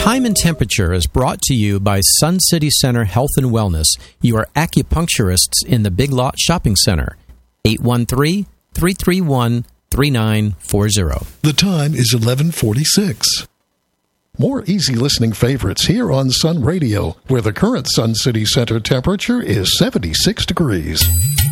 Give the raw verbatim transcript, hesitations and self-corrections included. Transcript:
Time and Temperature is brought to you by Sun City Center Health and Wellness, your acupuncturists in the Big Lot Shopping Center. eight one three, three three one, three nine four zero. The time is eleven forty-six. More easy listening favorites here on Sun Radio, where the current Sun City Center temperature is seventy-six degrees.